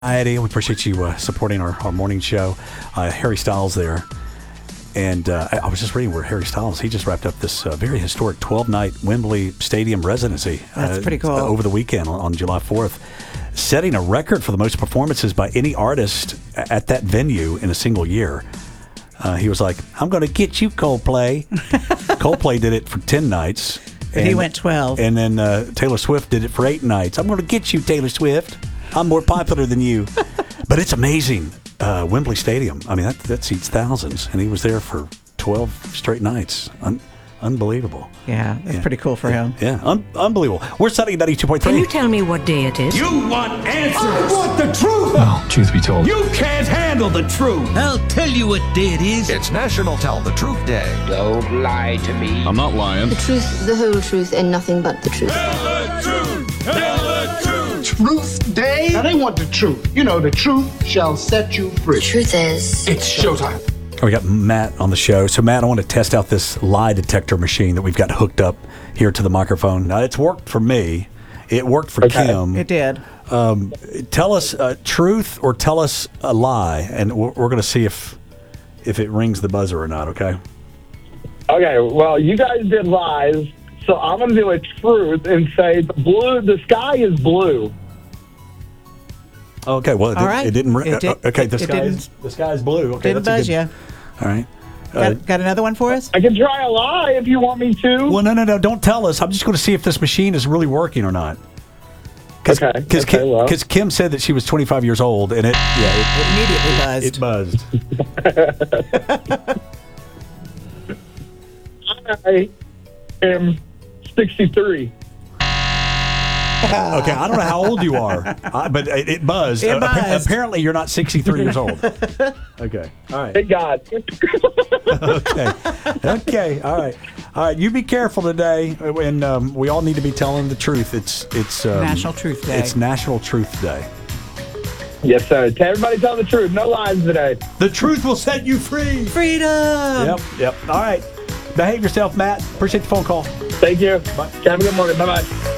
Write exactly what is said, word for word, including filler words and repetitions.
We appreciate you uh, supporting our, our morning show. Uh, Harry Styles there. And uh, I, I was just reading where Harry Styles, he just wrapped up this uh, very historic twelve-night Wembley Stadium residency. That's uh, pretty cool. Uh, over the weekend on, on July fourth, setting a record for the most performances by any artist at that venue in a single year. Uh, he was like, I'm going to get you, Coldplay. Coldplay did it for ten nights. But and, he went twelve. And then uh, Taylor Swift did it for eight nights. I'm going to get you, Taylor Swift. I'm more popular than you. But it's amazing. Uh, Wembley Stadium. I mean, that, that seats thousands. And he was there for twelve straight nights. Un- unbelievable. Yeah, that's Yeah. pretty cool for him. Yeah, un- unbelievable. We're studying ninety-two point three. Can you tell me what day it is? You want answers. I want the truth. Well, truth be told, You can't handle the truth. I'll tell you what day it is. It's National Tell the Truth Day. Don't lie to me. I'm not lying. The truth, the whole truth, and nothing but the truth. Tell the truth. Tell the truth. Truth Day. Now they want the truth. You know, the truth shall set you free. The truth is, It's showtime. We got Matt on the show. So, Matt, I want to test out this lie detector machine that we've got hooked up here to the microphone. Now, it's worked for me. It worked for Kim. It did. Um, tell us uh, truth or tell us a lie, and we're, we're going to see if if it rings the buzzer or not, okay? Okay, well, you guys did lies, so I'm going to do a truth and say the blue, the sky is blue. Okay, well, it, All did, right. it didn't ring. It did- uh, okay, the it sky, didn't- is, the sky is blue. Okay, Didn't that's a buzz good, you. All right. Uh, Got, got another one for us? I can try a lie if you want me to. well, no, no, no. Don't tell us. I'm just going to see if this machine is really working or not. Cause, Okay, Because okay, Kim, well. 'cause Kim said that she was twenty-five years old, and it, yeah, Immediately buzzed. it, it buzzed. I am sixty-three. Okay, I don't know how old you are, I, but it, it buzzed. It Uh, appa- buzzed. apparently, you're not sixty-three years old. Okay, all right. Thank God. Okay, okay, all right, all right. You be careful today, and um, we all need to be telling the truth. It's it's um, National Truth Day. It's National Truth Day. Yes, sir. Tell everybody tell the truth. No lies today. The truth will set you free. Freedom! Yep, yep. All right. Behave yourself, Matt. Appreciate the phone call. Thank you. Bye. Have a good morning. Bye-bye.